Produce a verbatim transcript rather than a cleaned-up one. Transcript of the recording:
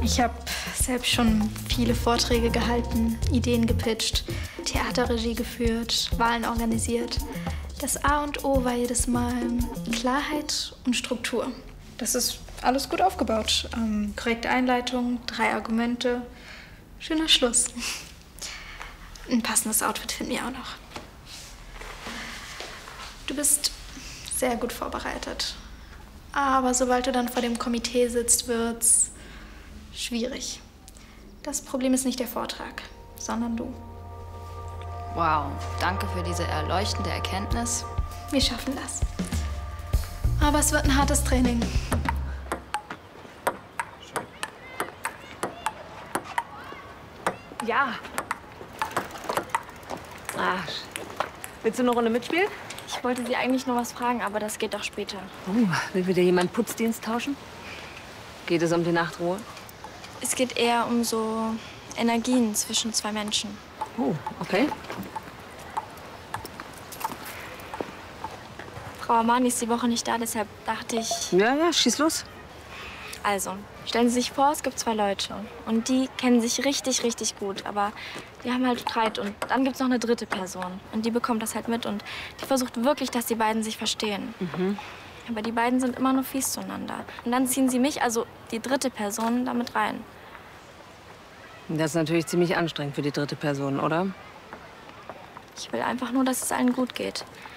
Ich habe selbst schon viele Vorträge gehalten, Ideen gepitcht, Theaterregie geführt, Wahlen organisiert. Das A und O war jedes Mal Klarheit und Struktur. Das ist alles gut aufgebaut. Ähm, korrekte Einleitung, drei Argumente, schöner Schluss. Ein passendes Outfit finden wir auch noch. Du bist sehr gut vorbereitet. Aber sobald du dann vor dem Komitee sitzt, wird's schwierig. Das Problem ist nicht der Vortrag, sondern du. Wow, danke für diese erleuchtende Erkenntnis. Wir schaffen das. Aber es wird ein hartes Training. Ja. Ach, willst du eine Runde mitspielen? Ich wollte Sie eigentlich nur was fragen, aber das geht doch später. Oh, will wieder jemand Putzdienst tauschen? Geht es um die Nachtruhe? Es geht eher um so Energien zwischen zwei Menschen. Oh, okay. Frau Armani ist die Woche nicht da, deshalb dachte ich... Ja, ja, schieß los. Also, stellen Sie sich vor, es gibt zwei Leute. Und die kennen sich richtig, richtig gut. Aber die haben halt Streit. Und dann gibt's noch eine dritte Person. Und die bekommt das halt mit. Und die versucht wirklich, dass die beiden sich verstehen. Mhm. Aber die beiden sind immer nur fies zueinander. Und dann ziehen sie mich, also die dritte Person, damit rein. Das ist natürlich ziemlich anstrengend für die dritte Person, oder? Ich will einfach nur, dass es allen gut geht.